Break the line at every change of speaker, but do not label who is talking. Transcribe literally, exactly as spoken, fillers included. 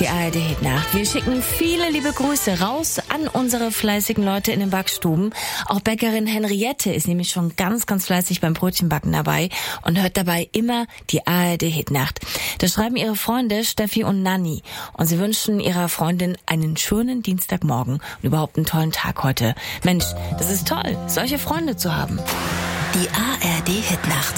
Die A R D-Hitnacht. Wir schicken viele liebe Grüße raus an unsere fleißigen Leute in den Backstuben. Auch Bäckerin Henriette ist nämlich schon ganz, ganz fleißig beim Brötchenbacken dabei und hört dabei immer die A R D-Hitnacht. Das schreiben ihre Freunde Steffi und Nanni. Und sie wünschen ihrer Freundin einen schönen Dienstagmorgen und überhaupt einen tollen Tag heute. Mensch, das ist toll, solche Freunde zu haben.
Die A R D-Hitnacht.